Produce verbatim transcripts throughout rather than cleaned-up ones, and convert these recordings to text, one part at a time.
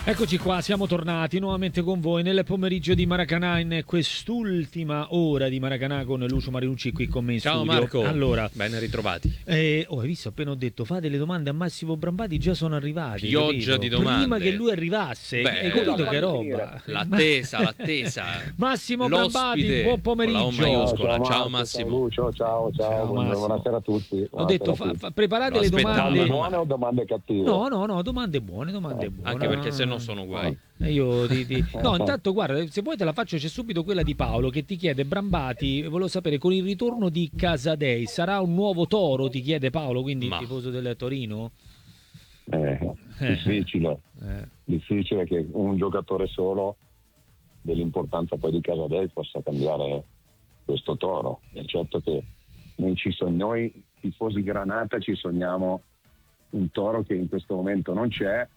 Eccoci qua, siamo tornati nuovamente con voi nel pomeriggio di Maracanà, in quest'ultima ora di Maracanà con Lucio Marinucci qui con me in Ciao studio. Marco, allora, ben ritrovati. Eh, oh, hai visto, appena ho detto fate le domande a Massimo Brambati, già sono arrivati. Pioggia capito? di domande. Prima che lui arrivasse, Beh, hai capito la- che roba? L'attesa, l'attesa. Massimo L'ospite Brambati, buon pomeriggio. con la O maiuscola. Ciao, Ciao Marco, Massimo. Ciao Lucio, ciao, ciao, Ciao, buon- Massimo. buonasera a tutti. Ho buonasera detto a fa, tutti. fa- preparate Lo le aspettavo. domande. Domande ma- buone o domande cattive? No, no, no, domande buone, domande buone. Anche perché se no Ah. sono guai. E io ti, ti- No, intanto guarda, se vuoi te la faccio, c'è subito quella di Paolo che ti chiede: Brambati, volevo sapere, con il ritorno di Casadei sarà un nuovo Toro? Ti chiede Paolo, quindi Ma. tifoso del Torino? Eh, difficile, Eh. difficile che un giocatore solo dell'importanza poi di Casadei possa cambiare questo Toro. È certo che noi, ci sogn- noi tifosi Granata ci sogniamo un Toro che in questo momento non c'è.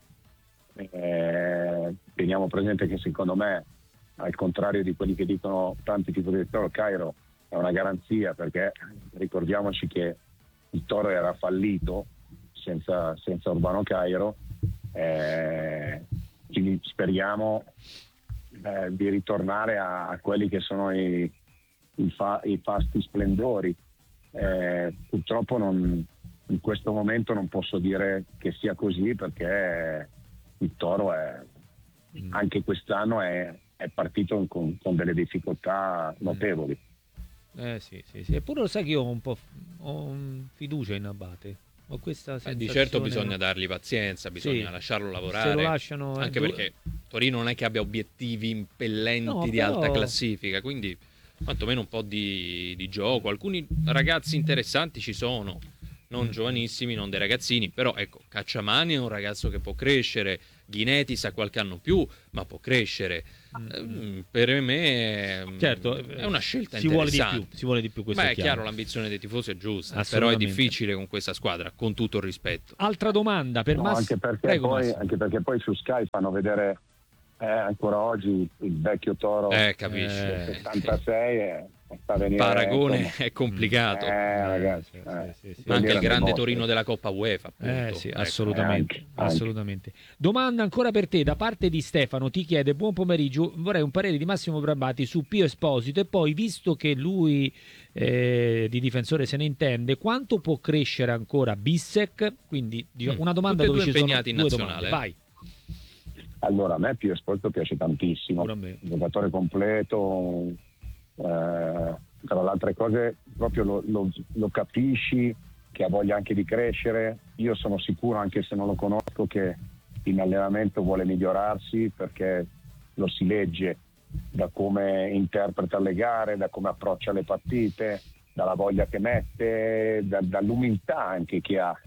Eh, teniamo presente che secondo me, al contrario di quelli che dicono tanti tifosi del Toro, Cairo è una garanzia, perché ricordiamoci che il Toro era fallito senza, senza Urbano Cairo, eh, quindi speriamo eh, di ritornare a, a quelli che sono i, i, fa, i fasti splendori. Eh, purtroppo non, in questo momento non posso dire che sia così, perché il Toro è, anche quest'anno è, è partito con, con delle difficoltà notevoli. Eh sì, sì, sì. Eppure lo sai che io ho un po' ho un fiducia in Abate. Ho questa Eh, sensazione. di certo bisogna dargli pazienza, bisogna Sì. lasciarlo lavorare. Se lo lasciano, eh, anche due- perché Torino non è che abbia obiettivi impellenti No, di però- alta classifica, quindi quantomeno un po' di, di gioco. Alcuni ragazzi interessanti ci sono, non giovanissimi, non dei ragazzini, però ecco, Cacciamani è un ragazzo che può crescere, Ghinetis ha qualche anno più, ma può crescere. Eh, per me mm, Certo, è una scelta si vuole di interessante. più, si vuole di più, questo Beh, è è chiaro. chiaro, l'ambizione dei tifosi è giusta, però è Assolutamente. difficile con questa squadra, con tutto il rispetto. Altra domanda per No, Massimo. anche, perché Prego, poi, Massimo. anche perché poi su Sky fanno vedere eh, ancora oggi il vecchio Toro Eh, capisci? Eh, del settantasei e sta a venire, Paragone insomma, è complicato. eh, ragazzi, sì, eh, sì, sì, sì. Ma anche il vedere grande le Torino mostre. della Coppa UEFA, appunto. Eh sì, Ecco. assolutamente, anche, anche. assolutamente. Domanda ancora per te da parte di Stefano, ti chiede: buon pomeriggio, vorrei un parere di Massimo Brambati su Pio Esposito, e poi, visto che lui eh, di difensore se ne intende, quanto può crescere ancora Bissek? Quindi diciamo, Mm, una domanda tutti e dove due ci sono impegnati in due nazionale, domande. eh. Vai. Allora, a me Pio Esposito piace tantissimo, Pure a me. un giocatore completo, eh, tra le altre cose proprio lo, lo- lo capisci che ha voglia anche di crescere. Io sono sicuro, anche se non lo conosco, che in allenamento vuole migliorarsi, perché lo si legge da come interpreta le gare, da come approccia le partite, dalla voglia che mette, da- dall'umiltà anche che ha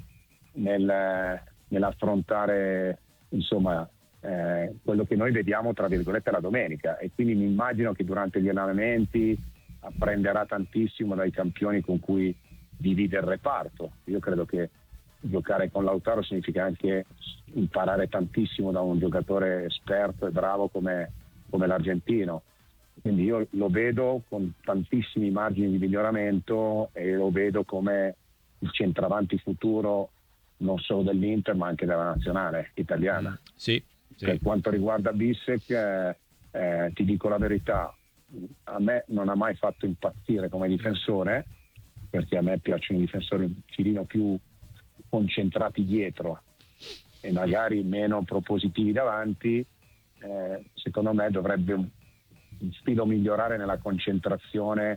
nel- nell'affrontare, insomma, eh, quello che noi vediamo tra virgolette la domenica. E quindi mi immagino che durante gli allenamenti apprenderà tantissimo dai campioni con cui divide il reparto. Io credo che giocare con Lautaro significa anche imparare tantissimo da un giocatore esperto e bravo come, come l'argentino. Quindi io lo vedo con tantissimi margini di miglioramento e lo vedo come il centravanti futuro non solo dell'Inter ma anche della nazionale italiana. Sì, sì. Per quanto riguarda Bissek, eh, eh, ti dico la verità, a me non ha mai fatto impazzire come difensore, perché a me piacciono i difensori un filino più concentrati dietro e magari meno propositivi davanti. Eh, secondo me dovrebbe un, un filo migliorare nella concentrazione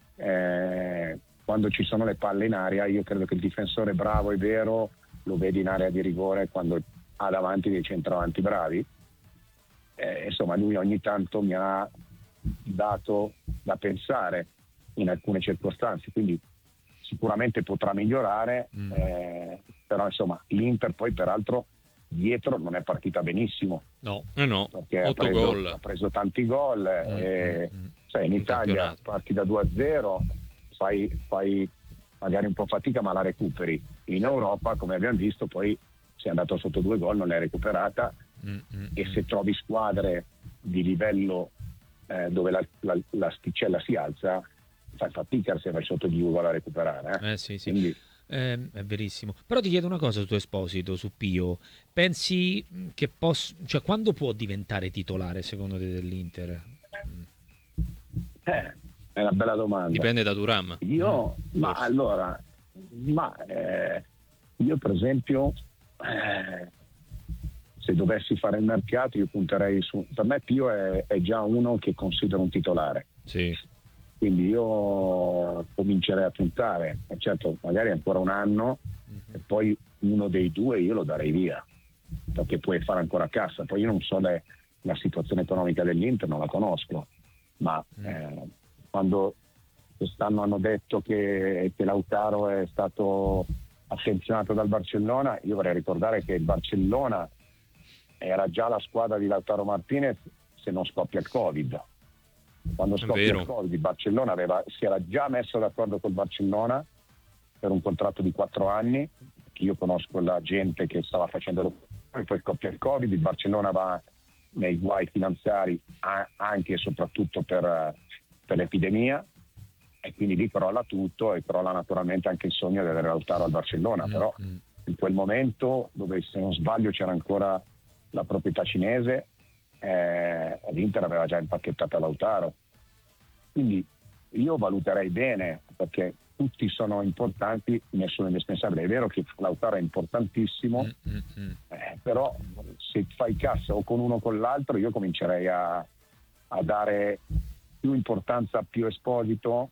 eh, quando ci sono le palle in aria. Io credo che il difensore bravo e vero lo vedi in area di rigore quando ha davanti dei centravanti bravi. Eh, insomma, lui ogni tanto mi ha dato da pensare in alcune circostanze, quindi sicuramente potrà migliorare, Mm. eh, però insomma l'Inter poi peraltro dietro non è partita benissimo, No. Eh no, perché ha otto preso, gol. ha preso tanti gol, Mm, e, mm, mm. sai, in In Italia campionato. parti da due a zero, fai, fai magari un po' fatica ma la recuperi. In Europa, come abbiamo visto, poi sei andato sotto due gol, non l'hai recuperata, Mm, mm, e mm. se trovi squadre di livello eh, dove la, la, l'asticella si alza, fai fatica se vai sotto di due gol a recuperare. Eh? Eh sì, sì. Quindi Eh, è verissimo. Però ti chiedo una cosa su tuo Esposito, su Pio. Pensi che possa, cioè quando può diventare titolare secondo te dell'Inter? Eh, è una bella domanda. Dipende da Thuram. Io, Mm, ma forse. allora, ma eh, io per esempio, eh, se dovessi fare il mercato, io punterei su. Per me Pio è, è già uno che considero un titolare. Sì. Quindi io comincerei a puntare, e certo magari ancora un anno e poi uno dei due io lo darei via, perché puoi fare ancora cassa. Poi io non so le, la situazione economica dell'Inter, non la conosco, ma eh, quando quest'anno hanno detto che, che Lautaro è stato attenzionato dal Barcellona, io vorrei ricordare che il Barcellona era già la squadra di Lautaro Martinez se non scoppia il Covid. Quando scoppia il Covid, il Barcellona aveva, si era già messo d'accordo col Barcellona per un contratto di quattro anni. Io conosco la gente che stava facendo lo, poi scoppia il Covid, il Barcellona va nei guai finanziari anche e soprattutto per, per l'epidemia, e quindi lì crolla tutto e crolla naturalmente anche il sogno di avere Lautaro al Barcellona. Però in quel momento, dove se non sbaglio c'era ancora la proprietà cinese, Eh, l'Inter aveva già impacchettato Lautaro, quindi io valuterei bene, perché tutti sono importanti, nessuno è indispensabile. È vero che Lautaro è importantissimo, mm-hmm. eh, però se fai cassa o con uno o con l'altro, io comincerei a, a dare più importanza a Pio Esposito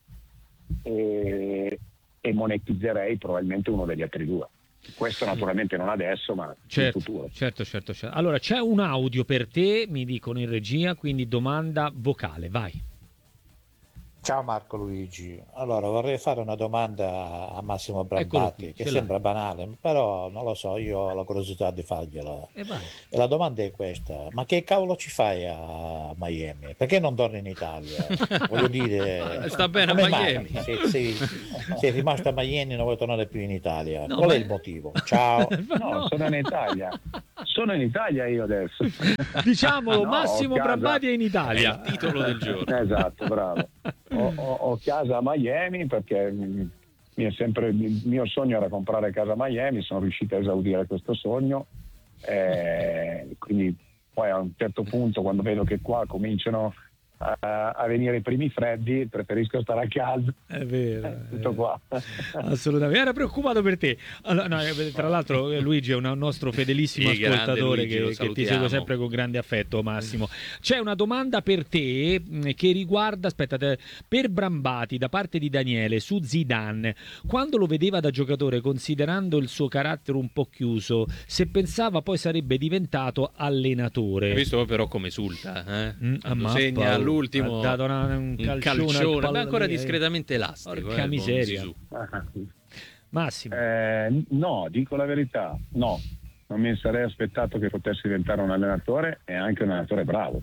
e, e monetizzerei probabilmente uno degli altri due. Questo naturalmente non adesso, ma certo, in futuro. Certo, certo, certo. Allora, c'è un audio per te, mi dicono in regia, quindi domanda vocale, vai. Ciao Marco Luigi, allora vorrei fare una domanda a Massimo Brambati, che sembra banale, però non lo so, io ho la curiosità di fargliela. E vai. E la domanda è questa: ma che cavolo ci fai a Miami? Perché non torni in Italia? Voglio dire, sta bene a Miami. Sei, sei, sei rimasto a Miami e non vuoi tornare più in Italia. No, Qual ma... è il motivo? Ciao. No, no, sono in Italia. Sono in Italia io adesso. Diciamolo, no, Massimo casa... Brambati è in Italia. È il titolo del giorno. Esatto, bravo. Ho, ho, ho casa a Miami perché mi è sempre, il mio sogno era comprare casa a Miami, sono riuscito a esaudire questo sogno, eh, quindi poi a un certo punto, quando vedo che qua cominciano a, a venire i primi freddi, preferisco stare a casa. È vero, eh, tutto qua. Assolutamente, era preoccupato per te. Allora, no, tra l'altro Luigi è un nostro fedelissimo sì, ascoltatore Luigi, che, che ti segue sempre con grande affetto, Massimo. C'è una domanda per te che riguarda, aspettate, per Brambati da parte di Daniele su Zidane. Quando lo vedeva da giocatore, considerando il suo carattere un po' chiuso, se pensava poi sarebbe diventato allenatore. Hai visto però come esulta, eh? Mm, Quando segna all'ultimo ha dato una, un calcione, un calcione ma ancora lì, discretamente elastico. Porca eh, miseria. Ah, Massimo. Eh, no, dico la verità, no, non mi sarei aspettato che potesse diventare un allenatore, e anche un allenatore bravo,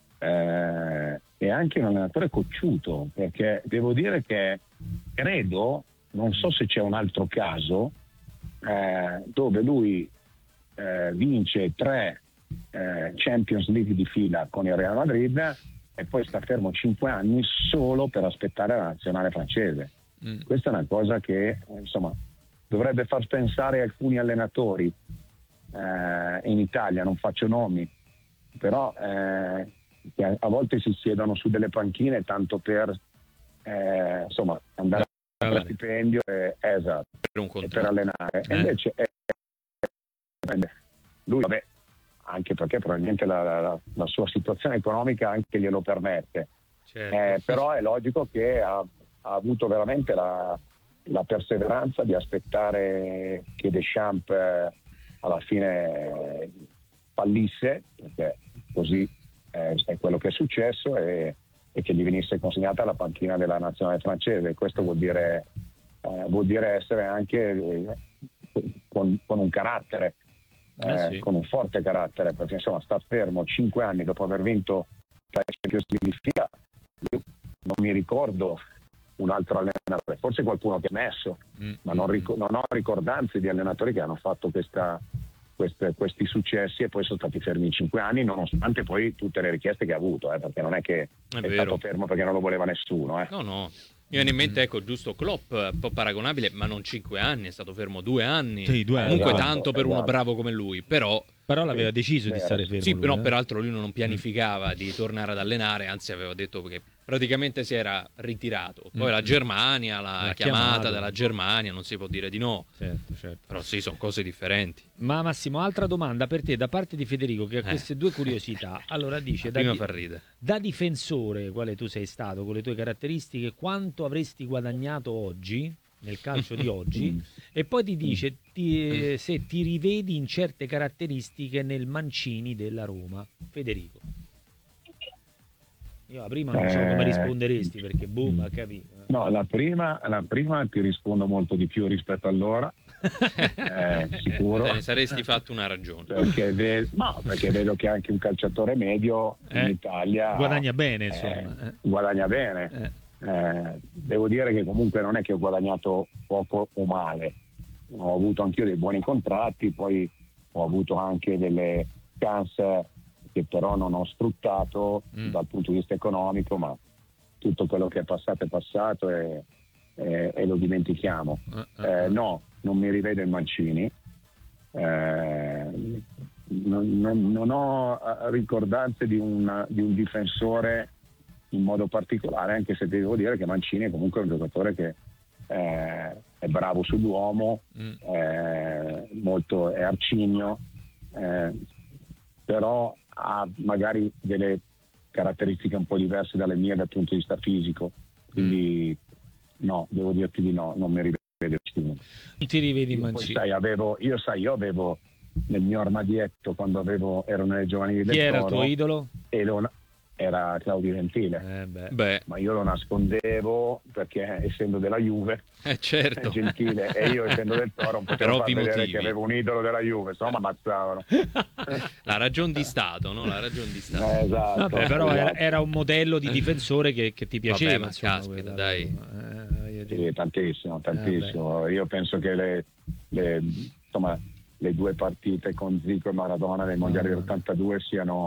eh, e anche un allenatore cocciuto, perché devo dire che credo, non so se c'è un altro caso, eh, dove lui eh, vince tre eh, Champions League di fila con il Real Madrid e poi sta fermo cinque anni solo per aspettare la nazionale francese. Mm. Questa è una cosa che insomma dovrebbe far pensare alcuni allenatori eh, in Italia, non faccio nomi, però eh, che a, a volte si siedono su delle panchine tanto per eh, insomma andare a fare stipendio e, esatto, per, un e per allenare. Eh. E invece eh, lui, vabbè, anche perché probabilmente la, la, la sua situazione economica anche glielo permette, certo. eh, però è logico che ha, ha avuto veramente la, la perseveranza di aspettare che Deschamps eh, alla fine eh, fallisse, perché così eh, è quello che è successo, e, e che gli venisse consegnata la panchina della nazionale francese. Questo vuol dire, eh, vuol dire essere anche eh, con, con un carattere, Eh, sì. con un forte carattere, perché insomma sta fermo cinque anni dopo aver vinto la Champions League di fila. Io non mi ricordo un altro allenatore, forse qualcuno che ha messo, mm. ma non, ric- non ho ricordanze di allenatori che hanno fatto questa, queste, questi successi e poi sono stati fermi cinque anni, nonostante poi tutte le richieste che ha avuto, eh, perché non è che è, è stato fermo perché non lo voleva nessuno. Eh. No, no. Mi viene in mente, ecco, giusto Klopp, un po' paragonabile, ma non cinque anni, è stato fermo due anni. Sì, due anni. Comunque Esatto, tanto per uno esatto. bravo come lui, però... Però l'aveva deciso di stare fermo. Sì, lui, però eh? peraltro lui non pianificava di tornare ad allenare, anzi aveva detto che praticamente si era ritirato. Poi Mm. la Germania, la L'ha chiamata chiamato. della Germania, non si può dire di no. Certo, certo. Però sì, sono cose differenti. Ma Massimo, altra domanda per te da parte di Federico che ha Eh. queste due curiosità. Allora dice, da, Prima di- fa ridere. da difensore, quale tu sei stato, con le tue caratteristiche, quanto avresti guadagnato oggi, nel calcio di oggi? E poi ti dice ti- eh, se ti rivedi in certe caratteristiche nel Mancini della Roma. Federico. Io la prima non so come Eh. risponderesti perché boom, ha capito. No, la prima, la prima ti rispondo molto di più rispetto all'ora, eh, sicuro. Te ne saresti fatto una ragione. Perché, ve- no, perché vedo che anche un calciatore medio in Eh, Italia guadagna bene, eh, insomma. eh. guadagna bene. Eh. Eh, devo dire che comunque non è che ho guadagnato poco o male, ho avuto anch'io dei buoni contratti, poi ho avuto anche delle chance che però non ho sfruttato Mm. dal punto di vista economico, ma tutto quello che è passato è passato e, e- e lo dimentichiamo. Eh, eh, Eh, no, non mi rivedo in Mancini. Eh, non, non- non ho eh, ricordanze di un, di un difensore in modo particolare, anche se devo dire che Mancini è comunque un giocatore che eh, è bravo sull'uomo, Mm. eh, molto, è arcigno, eh, però ha magari delle caratteristiche un po' diverse dalle mie dal punto di vista fisico, quindi no, devo dirti di no, non mi rivedo in Mancini. Non ti rivedi in Poi, Mancini. sai, avevo, io sai, io avevo nel mio armadietto quando avevo, ero nelle giovanili del Chi era il Toro, tuo idolo? e lo- era Claudio Gentile, Eh, beh. Beh, ma io lo nascondevo perché essendo della Juve eh, è certo. Gentile e io essendo del Toro non Per potevo far ovvi vedere motivi. che avevo un idolo della Juve, se no mi ammazzavano. La ragion di Stato, no? La ragion di Stato. Eh, esatto, Vabbè, però era, esatto. era un modello di difensore che, che ti piaceva. Vabbè, ma insomma, caspita, quella- dai. eh, voglio dire. Sì, tantissimo, tantissimo. Io penso che le, le- insomma, le due partite con Zico e Maradona nei mondiali Ah. dell'ottantadue siano